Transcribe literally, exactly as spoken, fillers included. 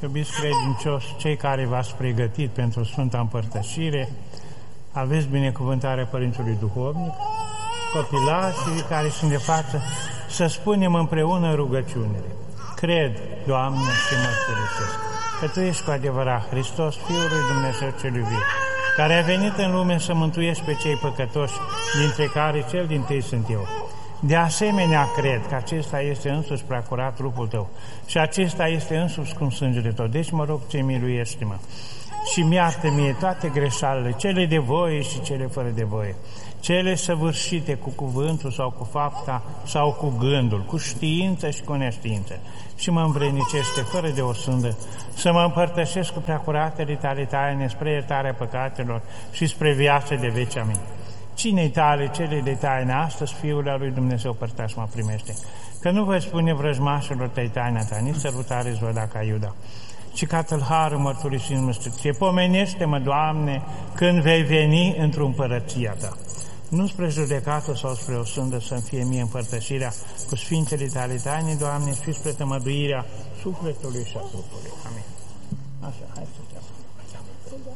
Iubiți credincioși, cei care v-ați pregătit pentru Sfânta Împărtășire, aveți binecuvântarea Părintului Duhovnic, copilașii care sunt de față, să spunem împreună rugăciunile. Cred, Doamne, și mărturisesc că Tu ești cu adevărat Hristos, Fiul lui Dumnezeu celui viu, care a venit în lume să mântuiești pe cei păcătoși, dintre care cel dintâi sunt eu. De asemenea, cred că acesta este însuși preacurat trupul Tău și acesta este însuși cum sângele Tău. Deci mă rog, Ce miluiește-mă și mi-iartă mie toate greșalele, cele de voie și cele fără de voie, cele săvârșite cu cuvântul sau cu fapta sau cu gândul, cu știință și cu neștiință, și mă învrednicește fără de o sândă să mă împărtășesc cu preacuratele Tale taine spre iertarea păcatelor și spre viața de veci. Amin. Cine-i Tale, cele de taine, astăzi Fiul al lui Dumnezeu părtaș mă primește, că nu vă spune vrăjmașilor Tăi taina Ta, nici sărutare-ți vă da ca Iuda, ci ca tâlharul mărturisind măstricție. Pomenește-mă, Doamne, când vei veni într-o împărăția Ta. Nu spre judecată sau spre o sândă să-mi fie mie împărtășirea cu Sfintele Tale taine, Doamne, și spre tămăduirea sufletului și a trupului. Amin. Așa, hai să